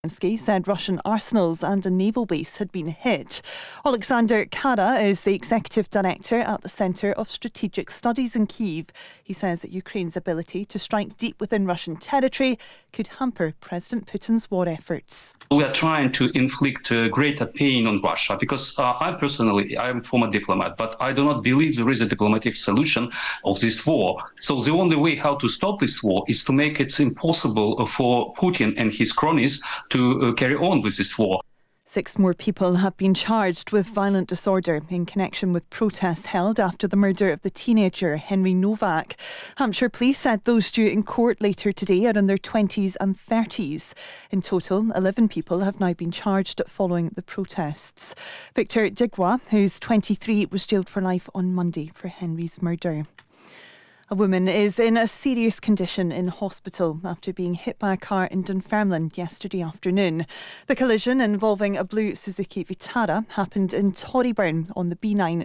Zelensky said Russian arsenals and a naval base had been hit. Alexander Kara is the executive director at the Centre of Strategic Studies in Kyiv. He says that Ukraine's ability to strike deep within Russian territory could hamper President Putin's war efforts. We are trying to inflict greater pain on Russia because I'm a former diplomat, but I do not believe there is a diplomatic solution of this war. So the only way how to stop this war is to make it impossible for Putin and his cronies to carry on with this war. 6 more people have been charged with violent disorder in connection with protests held after the murder of the teenager Henry Novak. Hampshire Police said those due in court later today are in their 20s and 30s. In total, 11 people have now been charged following the protests. Victor Digwa, who's 23, was jailed for life on Monday for Henry's murder. A woman is in a serious condition in hospital after being hit by a car in Dunfermline yesterday afternoon. The collision involving a blue Suzuki Vitara happened in Torryburn on the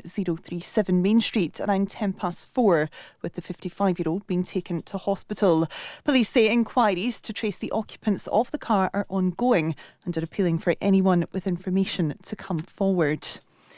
B9037 Main Street around 4:10, with the 55-year-old being taken to hospital. Police say inquiries to trace the occupants of the car are ongoing and are appealing for anyone with information to come forward.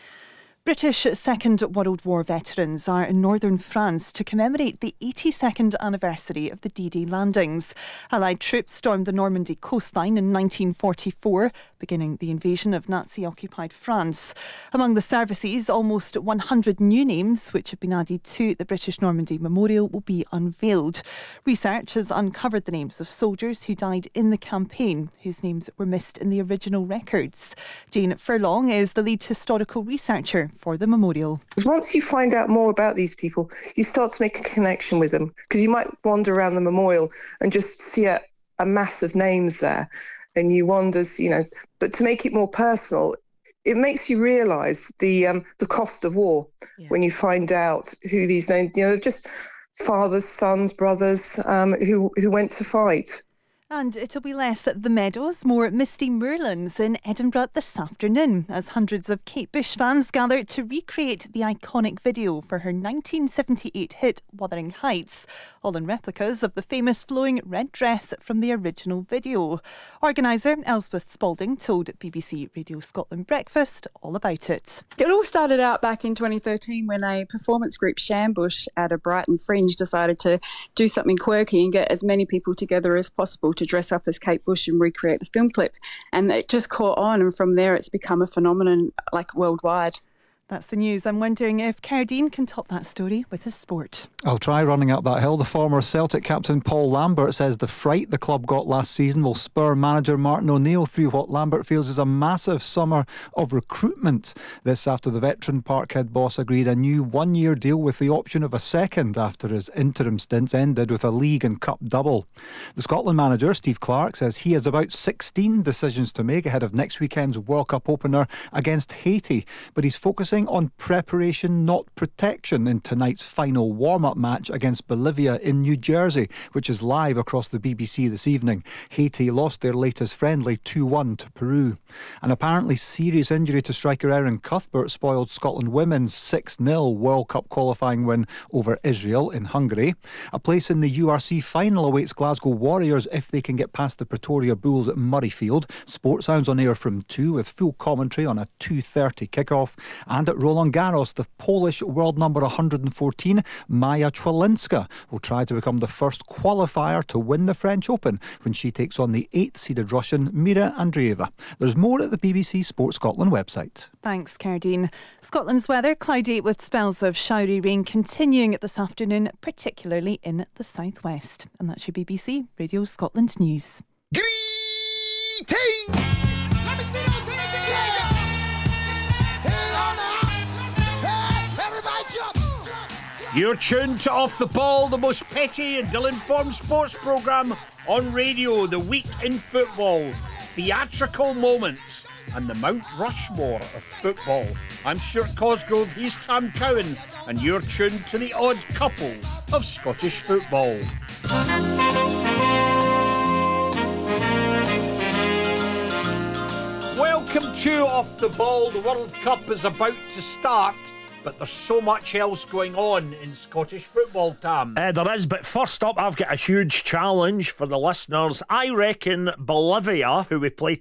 British Second World War veterans are in northern France to commemorate the 82nd anniversary of the D-Day landings. Allied troops stormed the Normandy coastline in 1944, beginning the invasion of Nazi-occupied France. Among the services, almost 100 new names, which have been added to the British Normandy Memorial, will be unveiled. Research has uncovered the names of soldiers who died in the campaign, whose names were missed in the original records. Jane Furlong is the lead historical researcher for the memorial. Once you find out more about these people, you start to make a connection with them, because you might wander around the memorial and just see a mass of names there, and you wonder, but to make it more personal, it makes you realise the cost of war when you find out who these names, just fathers, sons, brothers who went to fight. And it'll be less at the Meadows, more Misty Moorlands in Edinburgh this afternoon, as hundreds of Kate Bush fans gather to recreate the iconic video for her 1978 hit Wuthering Heights, all in replicas of the famous flowing red dress from the original video. Organiser Elspeth Spalding told BBC Radio Scotland Breakfast all about it. It all started out back in 2013 when a performance group, Shambush, at a Brighton Fringe decided to do something quirky and get as many people together as possible to dress up as Kate Bush and recreate the film clip. And it just caught on, and from there it's become a phenomenon worldwide. That's the news. I'm wondering if Cardine can top that story with his sport. I'll try running up that hill. The former Celtic captain Paul Lambert says the fright the club got last season will spur manager Martin O'Neill through what Lambert feels is a massive summer of recruitment. This after the veteran Parkhead boss agreed a new one-year deal with the option of a second after his interim stints ended with a league and cup double. The Scotland manager, Steve Clarke, says he has about 16 decisions to make ahead of next weekend's World Cup opener against Haiti, but he's focusing on preparation, not protection, in tonight's final warm-up match against Bolivia in New Jersey, which is live across the BBC this evening. Haiti lost their latest friendly 2-1 to Peru. An apparently serious injury to striker Erin Cuthbert spoiled Scotland women's 6-0 World Cup qualifying win over Israel in Hungary. A place in the URC final awaits Glasgow Warriors if they can get past the Pretoria Bulls at Murrayfield. Sports Sounds on air from 2 with full commentary on a 2:30 kickoff. And at Roland Garros, the Polish world number 114, Maja Chwalinska, will try to become the first qualifier to win the French Open when she takes on the 8th-seeded Russian Mira Andreeva. There's more at the BBC Sports Scotland website. Thanks, Cardine. Scotland's weather, cloudy with spells of showery rain continuing this afternoon, particularly in the southwest. And that's your BBC Radio Scotland news. Greetings! Let me see those hands again! You're tuned to Off the Ball, the most petty and ill-informed sports programme on radio. The week in football, theatrical moments, and the Mount Rushmore of football. I'm Stuart Cosgrove, he's Tam Cowan, and you're tuned to the odd couple of Scottish football. Welcome to Off the Ball. The World Cup is about to start. but there's so much else going on in Scottish football, Tam. There is, but first up, I've got a huge challenge for the listeners. I reckon Bolivia, who we play